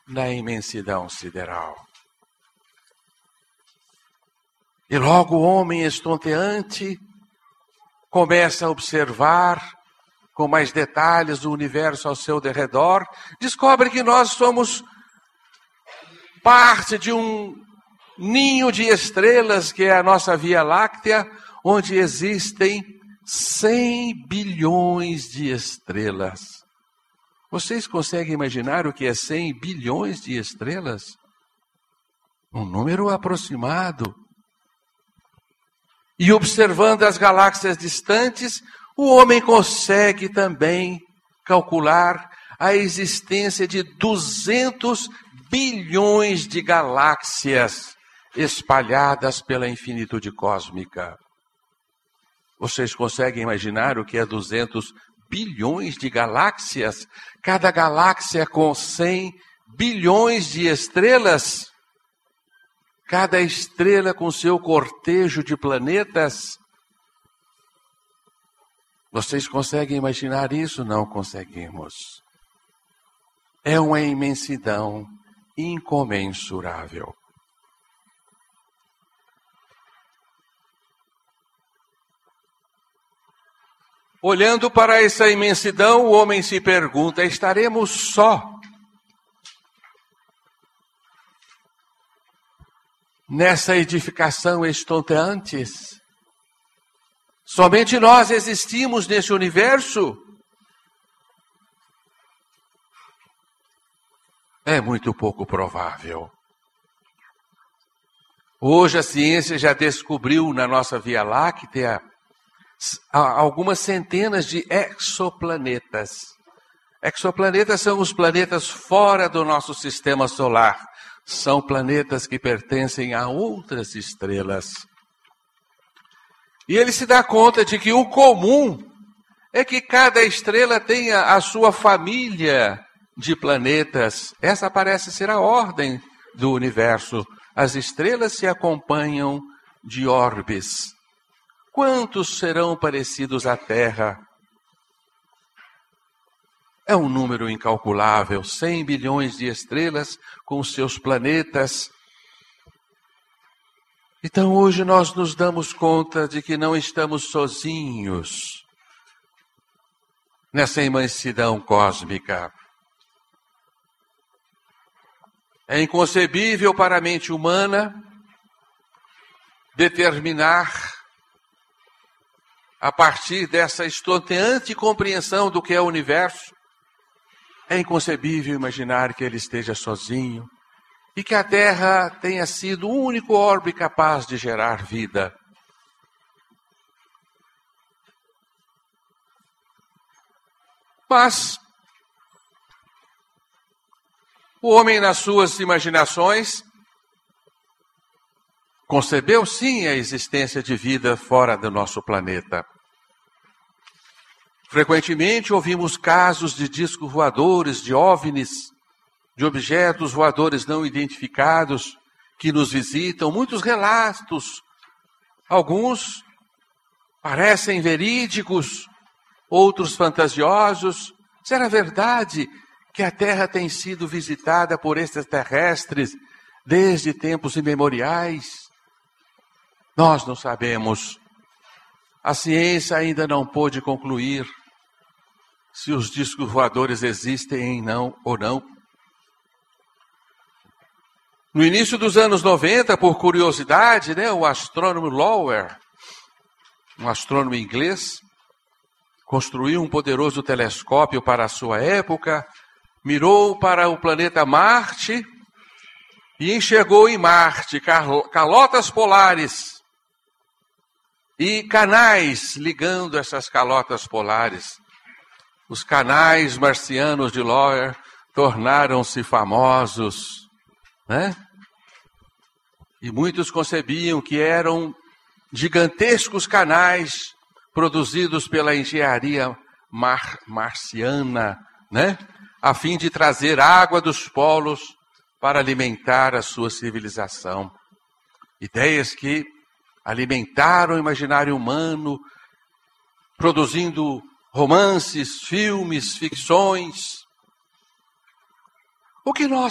na imensidão sideral. E logo o homem estonteante começa a observar com mais detalhes o universo ao seu derredor, descobre que nós somos parte de um ninho de estrelas, que é a nossa Via Láctea, onde existem 100 bilhões de estrelas. Vocês conseguem imaginar o que é 100 bilhões de estrelas? Um número aproximado. E observando as galáxias distantes, o homem consegue também calcular a existência de 200 bilhões de galáxias espalhadas pela infinitude cósmica. Vocês conseguem imaginar o que é 200 bilhões de galáxias? Cada galáxia com 100 bilhões de estrelas? Cada estrela com seu cortejo de planetas? Vocês conseguem imaginar isso? Não conseguimos. É uma imensidão incomensurável. Olhando para essa imensidão, o homem se pergunta: estaremos só nessa edificação estonteante? Somente nós existimos nesse universo? É muito pouco provável. Hoje a ciência já descobriu na nossa Via Láctea algumas centenas de exoplanetas. Exoplanetas são os planetas fora do nosso sistema solar. São planetas que pertencem a outras estrelas. E ele se dá conta de que o comum é que cada estrela tenha a sua família de planetas. Essa parece ser a ordem do universo. As estrelas se acompanham de orbes. Quantos serão parecidos à Terra? É um número incalculável, 100 bilhões de estrelas com seus planetas. Então hoje nós nos damos conta de que não estamos sozinhos nessa imensidão cósmica. É inconcebível para a mente humana determinar, a partir dessa estonteante compreensão do que é o universo, é inconcebível imaginar que ele esteja sozinho e que a Terra tenha sido o único orbe capaz de gerar vida. Mas o homem, nas suas imaginações, concebeu sim a existência de vida fora do nosso planeta. Frequentemente ouvimos casos de discos voadores, de OVNIs, de objetos voadores não identificados que nos visitam. Muitos relatos, alguns parecem verídicos, outros fantasiosos. Será verdade que a Terra tem sido visitada por extraterrestres desde tempos imemoriais? Nós não sabemos. A ciência ainda não pôde concluir se os discos voadores existem ou não. No início dos anos 90, por curiosidade, o astrônomo Lower, um astrônomo inglês, construiu um poderoso telescópio para a sua época, mirou para o planeta Marte e enxergou em Marte calotas polares e canais ligando essas calotas polares. Os canais marcianos de Lower tornaram-se famosos, E muitos concebiam que eram gigantescos canais produzidos pela engenharia marciana, a fim de trazer água dos polos para alimentar a sua civilização. Ideias que alimentaram o imaginário humano, produzindo romances, filmes, ficções. O que nós